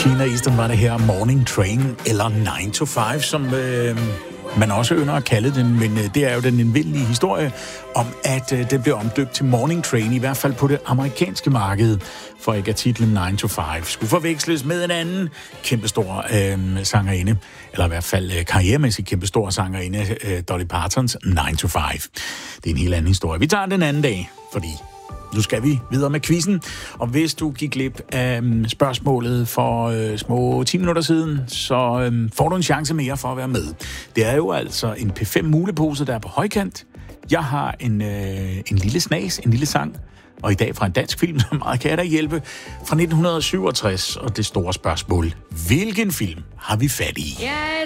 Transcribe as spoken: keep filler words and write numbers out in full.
Sheena Easton var det her Morning Train, eller nine to five, som øh, man også ønsker at kalde den, men øh, det er jo den indvindelige historie om, at øh, det blev omdøbt til Morning Train, i hvert fald på det amerikanske marked, for ikke at titlen nine to five skulle forveksles med en anden kæmpestor øh, sangerinde, eller i hvert fald øh, karrieremæssigt kæmpestor sangerinde, øh, Dolly Partons nine to five. Det er en helt anden historie. Vi tager den anden dag, fordi nu skal vi videre med quizzen, og hvis du gik glip af um, spørgsmålet for øh, små ti minutter siden, så øh, får du en chance mere for at være med. Det er jo altså en P fem mulepose, der er på højkant. Jeg har en, øh, en lille snas, en lille sang, og i dag fra en dansk film, som meget kan jeg da hjælpe, fra nitten syvogtres, og det store spørgsmål: hvilken film har vi fat i? Jeg